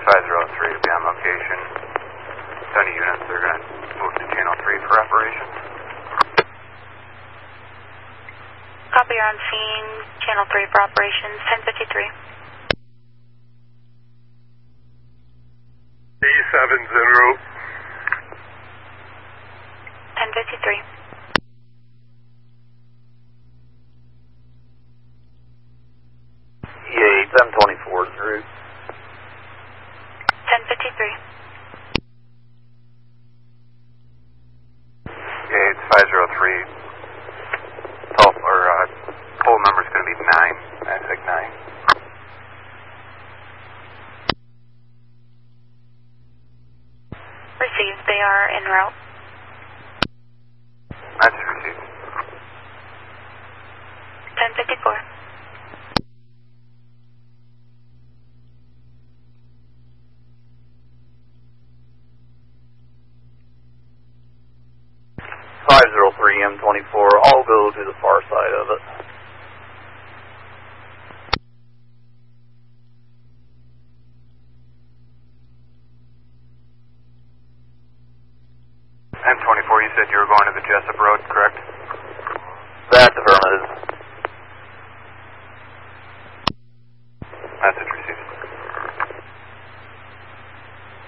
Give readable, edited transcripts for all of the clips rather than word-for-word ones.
503 to be on location. Any units, they're going to move to channel 3 for operations. Copy, you're on scene, channel 3 for operations, 1053. E7's en route. 1053. EA 724 is en route. 1053. Yeah, it's 503. Poll number's going to be 9. That's like 9. Received, they are en route. That's received. 1054. M24, I'll go to the far side of it. M24, you said you were going to the Jessup Road, correct? That's affirmative. Message received.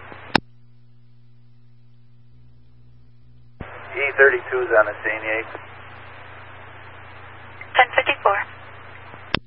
E32 is on the scene, 8.